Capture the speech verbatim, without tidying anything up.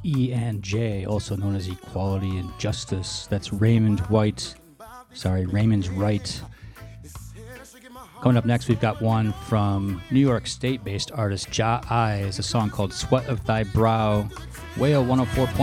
E and J, also known as Equality and Justice. That's Raymond White. Sorry, Raymond's Right. Coming up next, we've got one from New York State-based artist Ja Eyes, a song called Sweat of Thy Brow. Whale one oh four point